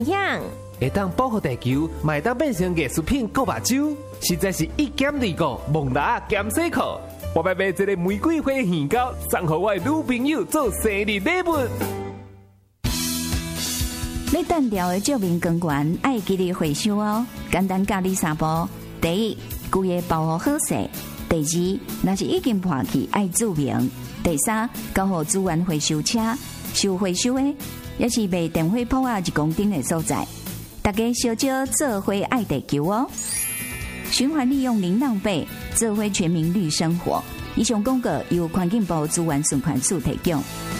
样会当保护地球，买当变成艺术品、购目睭，实在是一减二个蒙拿减洗裤。我要买一个玫瑰花馅糕，送给我的女朋友做生日礼物。 要单调的照明光源，爱记得回收哦。简单教你三步：第一，规个包好好势；第二，若是已经破去，爱注明；第三，交互资源回收车，收回收的，也是卖电火泡啊1公斤的所在。大家小少做伙爱地球哦！循环利用零浪费，做伙全民绿生活。以上广告由环境部资源循环署提供。